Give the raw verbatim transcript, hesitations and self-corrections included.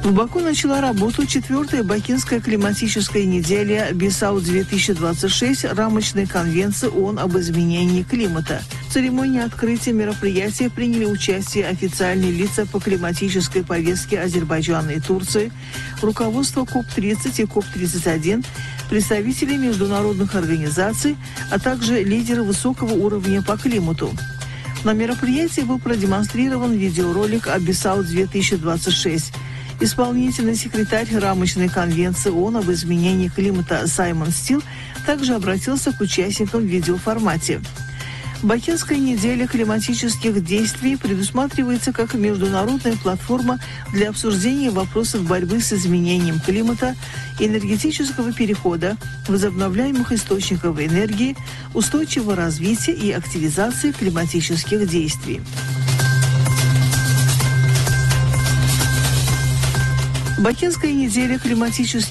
В Баку начала работу четвертая Бакинская климатическая неделя Бисау-две тысячи двадцать шесть рамочной конвенции ООН об изменении климата. В церемонии открытия мероприятия приняли участие официальные лица по климатической повестке Азербайджана и Турции, руководство КОП тридцать и КОП тридцать один, представители международных организаций, а также лидеры высокого уровня по климату. На мероприятии был продемонстрирован видеоролик о Бисау-две тысячи двадцать шесть. Исполнительный секретарь рамочной конвенции ООН об изменении климата Саймон Стил также обратился к участникам в видеоформате. Бакинская неделя климатических действий предусматривается как международная платформа для обсуждения вопросов борьбы с изменением климата, энергетического перехода, возобновляемых источников энергии, устойчивого развития и активизации климатических действий. Бакинская неделя климатических